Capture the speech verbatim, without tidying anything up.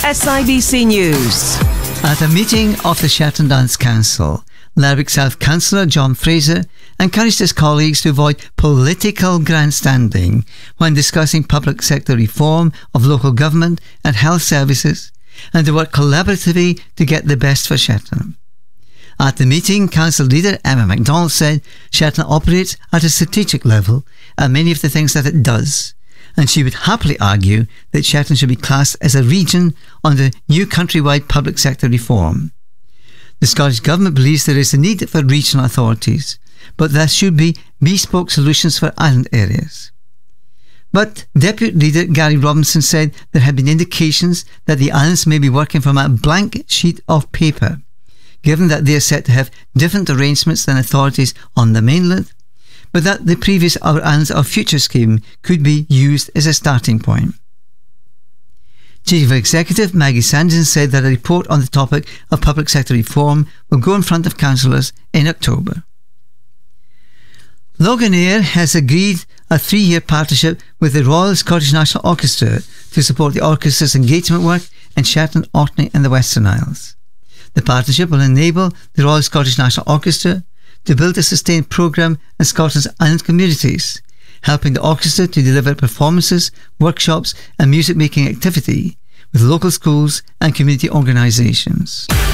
S I B C News. At a meeting of the Shetland Dance Council, Lerwick South Councillor John Fraser encouraged his colleagues to avoid political grandstanding when discussing public sector reform of local government and health services, and to work collaboratively to get the best for Shetland. At the meeting, Council leader Emma MacDonald said Shetland operates at a strategic level at many of the things that it does, and she would happily argue that Shetland should be classed as a region under new countrywide public sector reform. The Scottish Government believes there is a need for regional authorities, but there should be bespoke solutions for island areas. But Deputy Leader Gary Robinson said there had been indications that the islands may be working from a blank sheet of paper, given that they are set to have different arrangements than authorities on the mainland, but that the previous Our Islands of Future scheme could be used as a starting point. Chief Executive Maggie Sanderson said that a report on the topic of public sector reform will go in front of councillors in October. Loganair has agreed a three-year partnership with the Royal Scottish National Orchestra to support the orchestra's engagement work in Shetland, Orkney and the Western Isles. The partnership will enable the Royal Scottish National Orchestra to build a sustained programme in Scotland's island communities, helping the orchestra to deliver performances, workshops and music-making activity with local schools and community organisations.